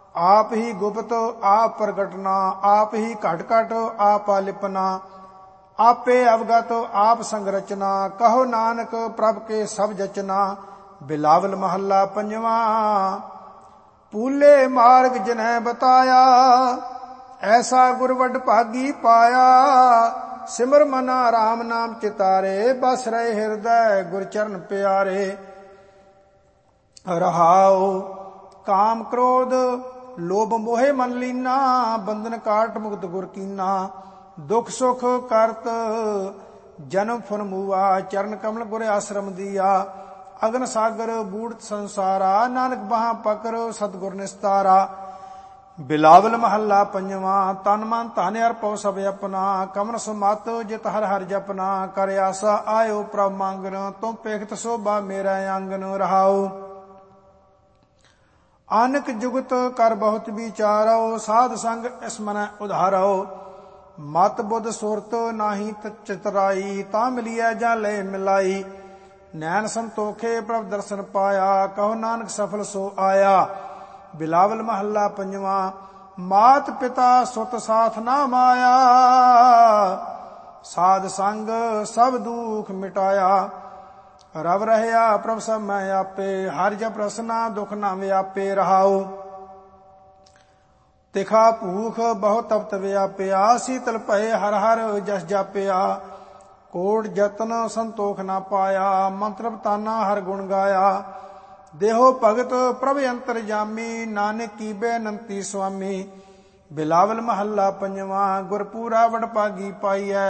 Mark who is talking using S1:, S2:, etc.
S1: आप ही गुप्त आप प्रगटना, आप ही घट घट आप आलिपना, आपे अवगत आप संगरचना, कहो नानक प्रभ के सब जचना। बिलावल महला पंजवा। पूले मार्ग जिन्हें बताया, ऐसा गुर वड भागी पाया। सिमर मना राम नाम चितारे, बस रहे हृदय गुर चरण प्यारे। रहाओ काम क्रोध लोभ मोहे मन लीना, बंधन काट मुक्त गुर कीना। दुख सुख करत जन्म फन मूआ, चरण कमल गुर आश्रम दिया। अगन सागर बूढ़ संसारा, नानक बाहा पकर सतगुर निस्तारा। बिलावल महला पंजवा। तन मन धन हर पौ सब अपना, कमन सुमत जित हर हर जपना। कर आसा आयो प्रभ मांगन, तुम पेखत शोभा मेरा आंगन। रहाओ आनक जुगत कर बहुत विचारो, साध संग इसमन उधारो। मत बुध सुरत नाही चितराई, ता मिलिया जा ले मिलाई। नैन संतोखे प्रभ दर्शन पाया, कहो नानक सफल सो आया। बिलावल महला पंजवा। मात पिता सुत साथ ना माया, साध संग सब दुख मिटाया। रब रहया प्रभ सब मैं आपे, हर जप रसना दुख ना व्यापे। रहाओ तिखा भूख बहुत तपत व्यापया, शीतल भय हर हर जस जापया। कोट जतन संतोख ना पाया, मंत्र ताना हर गुण गाया। देहो भगत प्रभ अंतर जामी, नानक की बेनंती स्वामी। बिलावल महला पंजवा। गुरपूरा वड भागी पाई है,